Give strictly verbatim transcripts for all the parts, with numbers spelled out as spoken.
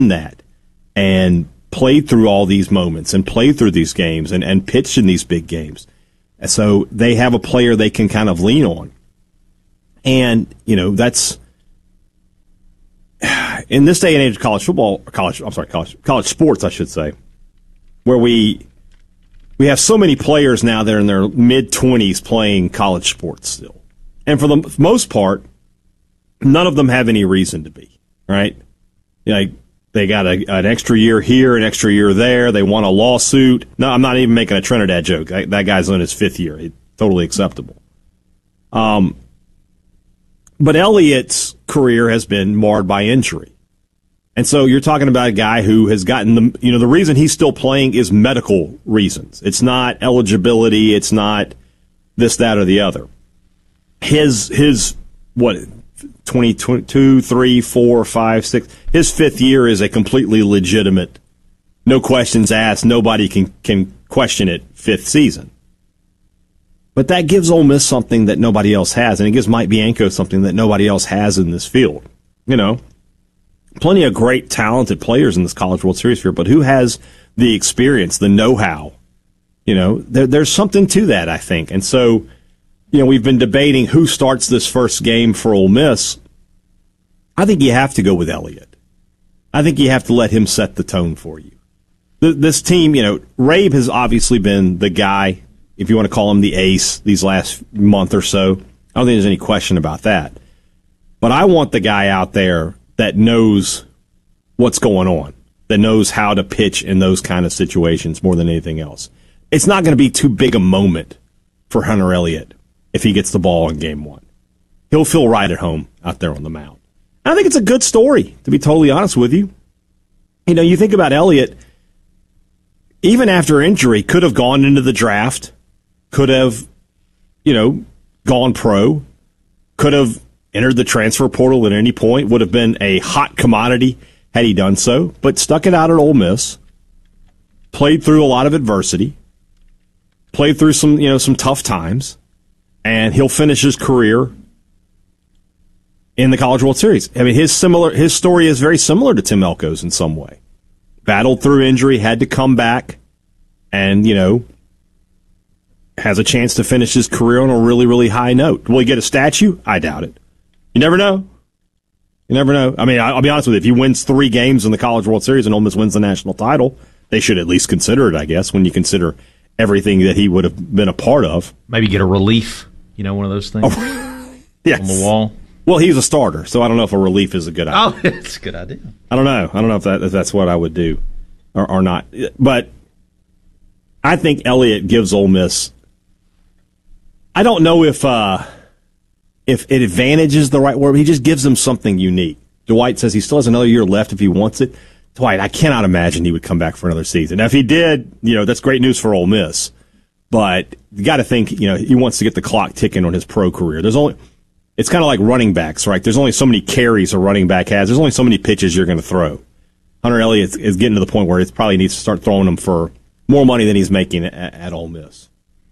that and played through all these moments and played through these games and, and pitched in these big games. So they have a player they can kind of lean on. And, you know, that's in this day and age of college football, college, I'm sorry, college, college sports, I should say, where we we have so many players now that are in their mid-twenties playing college sports still. And for the most part, none of them have any reason to be, right? Like, they got a, an extra year here, an extra year there. They won a lawsuit. No, I'm not even making a Trinidad joke. That, that guy's on his fifth year. It's totally acceptable. Um, but Elliott's career has been marred by injury. And so you're talking about a guy who has gotten the, you know, the reason he's still playing is medical reasons. It's not eligibility. It's not this, that, or the other. His, his, what, twenty, twenty-two, three, four, five, six. His fifth year is a completely legitimate, no questions asked, nobody can, can question it, fifth season. But that gives Ole Miss something that nobody else has, and it gives Mike Bianco something that nobody else has in this field. You know, plenty of great, talented players in this College World Series field, but who has the experience, the know-how? You know, there, there's something to that, I think. And so, you know, we've been debating who starts this first game for Ole Miss. I think you have to go with Elliott. I think you have to let him set the tone for you. This team, you know, Rabe has obviously been the guy, if you want to call him the ace, these last month or so. I don't think there's any question about that. But I want the guy out there that knows what's going on, that knows how to pitch in those kind of situations more than anything else. It's not going to be too big a moment for Hunter Elliott if he gets the ball in game one. He'll feel right at home out there on the mound. I think it's a good story, to be totally honest with you. You know, you think about Elliott, even after injury, could have gone into the draft, could have, you know, gone pro, could have entered the transfer portal at any point, would have been a hot commodity had he done so, but stuck it out at Ole Miss, played through a lot of adversity, played through some, you know, some tough times, and he'll finish his career in the College World Series. I mean, his similar his story is very similar to Tim Elko's in some way. Battled through injury, had to come back, and, you know, has a chance to finish his career on a really, really high note. Will he get a statue? I doubt it. You never know. You never know. I mean, I'll be honest with you. If he wins three games in the College World Series and Ole Miss wins the national title, they should at least consider it, I guess, when you consider everything that he would have been a part of. Maybe get a relief, you know, one of those things oh, yes. on the wall. Well, he's a starter, so I don't know if a relief is a good idea. Oh, it's a good idea. I don't know. I don't know if, that, if that's what I would do or, or not. But I think Elliott gives Ole Miss. I don't know if uh, if it advantages the right word. But he just gives them something unique. Dwight says he still has another year left if he wants it. Dwight, I cannot imagine he would come back for another season. Now, if he did, you know, that's great news for Ole Miss. But you got to think, you know, he wants to get the clock ticking on his pro career. There's only. It's kind of like running backs, right? There's only so many carries a running back has. There's only so many pitches you're going to throw. Hunter Elliott is getting to the point where it probably needs to start throwing them for more money than he's making at, at Ole Miss.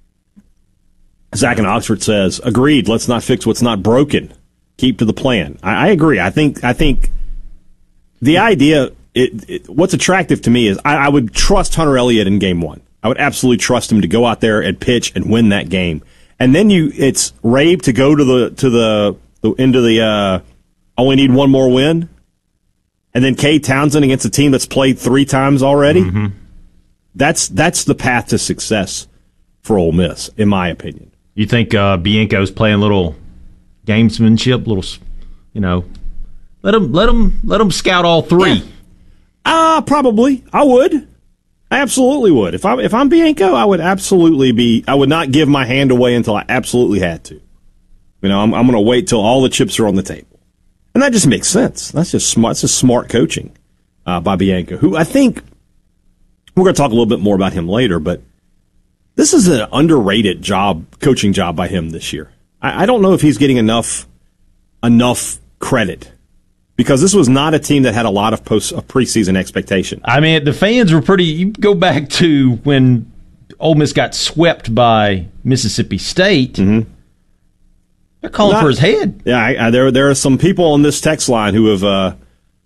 Zach in Oxford says, agreed, let's not fix what's not broken. Keep to the plan. I, I agree. I think I think the idea, it, it, what's attractive to me is I, I would trust Hunter Elliott in game one. I would absolutely trust him to go out there and pitch and win that game. And then you, it's Rabe to go to the to the, the into the uh, only need one more win, and then Cade Townsend against a team that's played three times already. Mm-hmm. That's that's the path to success for Ole Miss, in my opinion. You think uh, Bianco's playing a little gamesmanship, little, you know, let him let him let him scout all three. Ah, yeah. uh, probably. I would. I absolutely would. If I'm if I'm Bianco, I would absolutely be. I would not give my hand away until I absolutely had to. You know, I'm I'm going to wait till all the chips are on the table, and that just makes sense. That's just smart. That's just smart coaching uh, by Bianco, who I think we're going to talk a little bit more about him later. But this is an underrated job, coaching job by him this year. I, I don't know if he's getting enough enough credit. Because this was not a team that had a lot of post of preseason expectation. I mean, the fans were pretty. You go back to when Ole Miss got swept by Mississippi State. Mm-hmm. They're calling not, for his head. Yeah, I, I, there there are some people on this text line who have uh,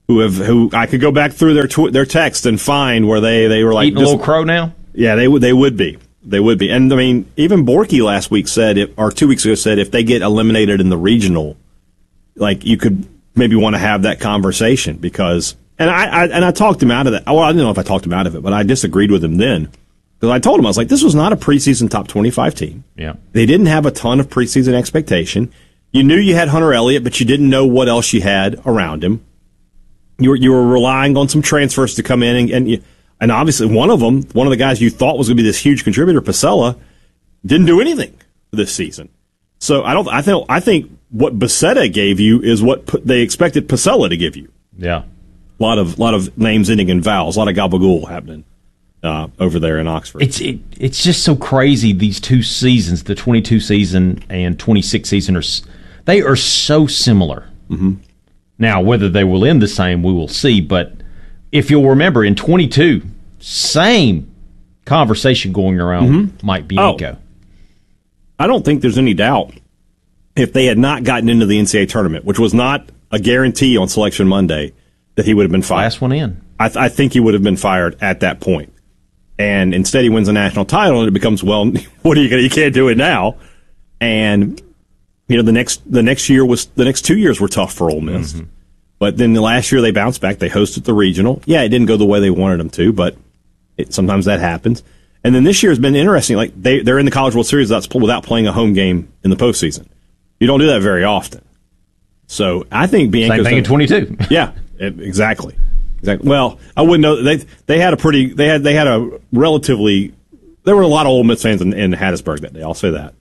who have who I could go back through their tw- their text and find where they, they were like eating a little crow now. Yeah, they would they would be they would be, and I mean even Borky last week said, if, or two weeks ago said, if they get eliminated in the regional, like you could maybe want to have that conversation because, and I, I and I talked him out of that. Well, I don't know if I talked him out of it, but I disagreed with him then because I told him I was like, this was not a preseason top twenty-five team. Yeah, they didn't have a ton of preseason expectation. You knew you had Hunter Elliott, but you didn't know what else you had around him. You were you were relying on some transfers to come in, and and, you, and obviously one of them, one of the guys you thought was going to be this huge contributor, Pasella, didn't do anything this season. So I don't. I think. I think what Becerra gave you is what p- they expected Pasella to give you. Yeah, a lot of lot of names ending in vowels, a lot of gabagool happening uh, over there in Oxford. It's it, it's just so crazy. These two seasons, the twenty-two season and twenty-six season, are they are so similar. Mm-hmm. Now, whether they will end the same, we will see. But if you'll remember, in twenty-two, same conversation going around mm-hmm. Mike Bianco. Oh. I don't think there's any doubt if they had not gotten into the N C double A tournament, which was not a guarantee on Selection Monday, that he would have been fired. Last one in. I, th- I think he would have been fired at that point. And instead he wins a national title, and it becomes, well, what are you going to, you can't do it now. And, you know, the next the next year was, the next two years were tough for Ole Miss. Mm-hmm. But then the last year they bounced back. They hosted the regional. Yeah, it didn't go the way they wanted them to, but it, sometimes that happens. And then this year has been interesting. Like they, they're in the College World Series without, without playing a home game in the postseason. You don't do that very often. So I think Bianco's same thing in twenty-two. Yeah, it, exactly. Exactly. Well, I wouldn't know. They they had a pretty. They had they had a relatively. There were a lot of Ole Miss fans in, in Hattiesburg that day. I'll say that.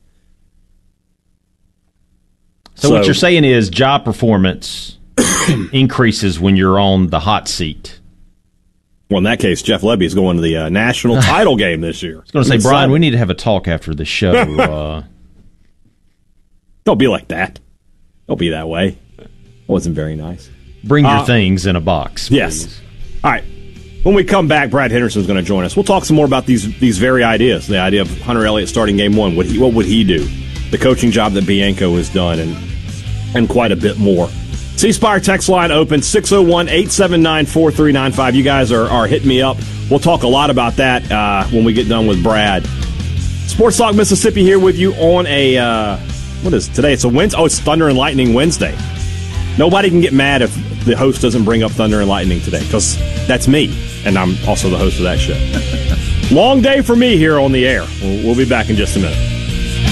So, so what you're saying is job performance increases when you're on the hot seat. Well, in that case, Jeff Lebby is going to the uh, national title game this year. I was going to say, Brian, we need to have a talk after the show. uh, Don't be like that. Don't be that way. It wasn't very nice. Bring your uh, things in a box, please. Yes. All right. When we come back, Brad Henderson's going to join us. We'll talk some more about these these very ideas. The idea of Hunter Elliott starting game one. What he, what would he do? The coaching job that Bianco has done, and and quite a bit more. C Spire text line open, six oh one, eight seven nine, four three nine five. You guys are, are hitting me up. We'll talk a lot about that uh, when we get done with Brad. Sports Talk Mississippi here with you on a, uh, what is it today? It's a Wednesday. Oh, it's Thunder and Lightning Wednesday. Nobody can get mad if the host doesn't bring up Thunder and Lightning today, because that's me, and I'm also the host of that show. Long day for me here on the air. We'll, we'll be back in just a minute.